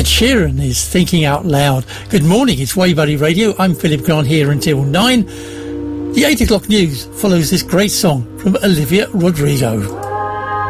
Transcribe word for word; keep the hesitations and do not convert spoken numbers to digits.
Ed Sheeran is Thinking Out Loud. Good morning, it's Waybuddy Radio. I'm Philip Grant here until nine. The eight o'clock news follows this great song from Olivia Rodrigo.